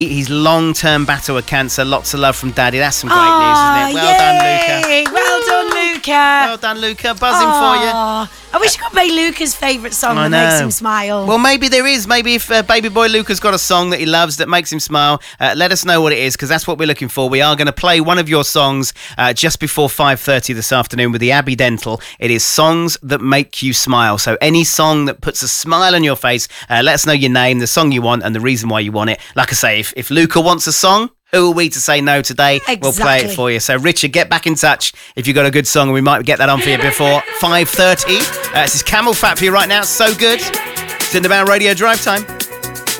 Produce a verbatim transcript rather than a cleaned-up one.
His long-term battle with cancer. Lots of love from Daddy. That's some great oh, news, isn't it? Well done, yay. Luca. Well done, Luca. Well done, Luca. Buzzing for you. I wish I could play Luca's favourite song I that know. makes him smile. Well, maybe there is. Maybe if uh, baby boy Luca's got a song that he loves that makes him smile, uh, let us know what it is, because that's what we're looking for. We are going to play one of your songs uh, just before five thirty this afternoon with the Abbey Dental. It is songs that make you smile. So any song that puts a smile on your face, uh, let us know your name, the song you want, and the reason why you want it. Like I say, if, if Luca wants a song, who are we to say no today? Exactly. We'll play it for you. So, Richard, get back in touch if you've got a good song, and we might get that on for you before five thirty. Uh, this is Camel Fat for you right now. It's so good. It's in the Band Radio Drive Time.